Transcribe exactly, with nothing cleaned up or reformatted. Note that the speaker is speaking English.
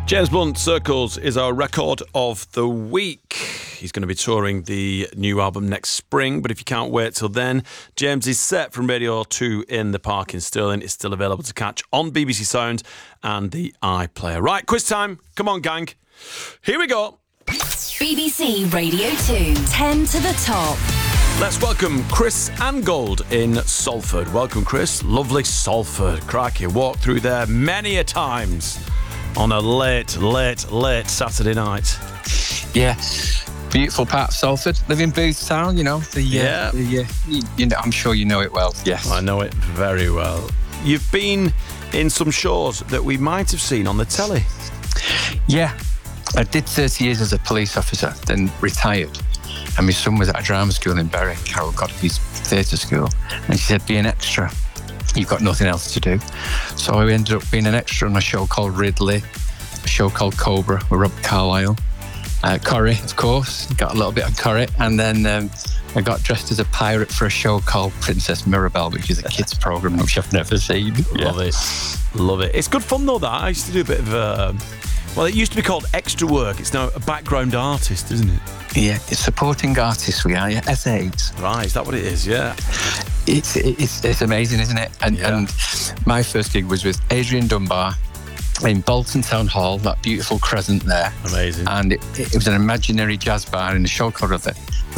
James Blunt, Circles, is our record of the week. He's going to be touring the new album next spring, but if you can't wait till then, James' set from Radio two in the Park in Stirling is still available to catch on B B C Sound and the iPlayer. Right, quiz time. Come on, gang. Here we go. B B C Radio two, ten to the top. Let's welcome Chris Angold in Salford. Welcome, Chris. Lovely Salford. Crikey, walked through there many a times on a late, late, late Saturday night. Yeah, beautiful part of Salford. Live in Boothstown, you know. The, yeah. Uh, the, uh, you, you know, I'm sure you know it well. Yes. I know it very well. You've been in some shows that we might have seen on the telly. Yeah. I did thirty years as a police officer, then retired. And my son was at a drama school in Bury, Carol Godfrey's theatre school. And she said, be an extra. You've got nothing else to do. So I ended up being an extra on a show called Ridley, a show called Cobra with Robert Carlyle. Uh, Corrie, of course, got a little bit of Corrie. And then um, I got dressed as a pirate for a show called Princess Mirabelle, which is a kids' programme which I've never seen. Love yeah. it. Love it. It's good fun, though, that. I used to do a bit of... Uh, well, it used to be called extra work. It's now a background artist, isn't it? Yeah, it's supporting artists we are, yeah, S As. Right, is that what it is? Yeah. It's it's it's amazing, isn't it? And, Yeah. and my first gig was with Adrian Dunbar in Bolton Town Hall, that beautiful crescent there. Amazing. And it, it was an imaginary jazz bar in a show called The,